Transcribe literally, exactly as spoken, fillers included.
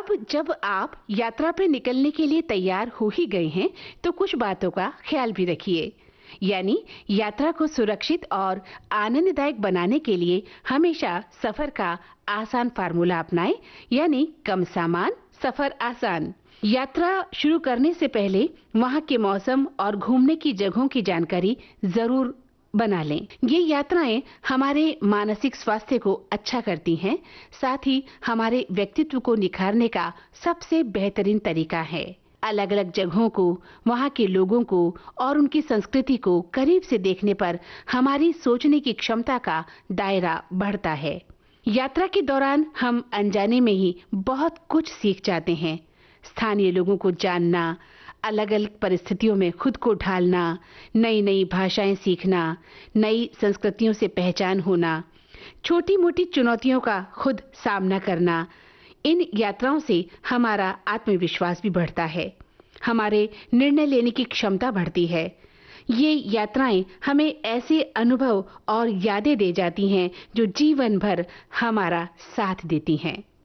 अब जब आप यात्रा पे निकलने के लिए तैयार हो ही गए हैं, तो कुछ बातों का ख्याल भी रखिए। यानी यात्रा को सुरक्षित और आनंददायक बनाने के लिए हमेशा सफर का आसान फार्मूला अपनाएं, यानी कम सामान, सफर आसान। यात्रा शुरू करने से पहले वहां के मौसम और घूमने की जगहों की जानकारी जरूर बना लें। ये यात्राएं हमारे मानसिक स्वास्थ्य को अच्छा करती हैं, साथ ही हमारे व्यक्तित्व को निखारने का सबसे बेहतरीन तरीका है। अलग अलग जगहों को, वहां के लोगों को और उनकी संस्कृति को करीब से देखने पर हमारी सोचने की क्षमता का दायरा बढ़ता है। यात्रा के दौरान हम अनजाने में ही बहुत कुछ सीख जाते हैं। स्थानीय लोगों को जानना, अलग अलग परिस्थितियों में खुद को ढालना, नई नई भाषाएं सीखना, नई संस्कृतियों से पहचान होना, छोटी मोटी चुनौतियों का खुद सामना करना, इन यात्राओं से हमारा आत्मविश्वास भी बढ़ता है, हमारे निर्णय लेने की क्षमता बढ़ती है। ये यात्राएं हमें ऐसे अनुभव और यादें दे जाती हैं जो जीवन भर हमारा साथ देती हैं।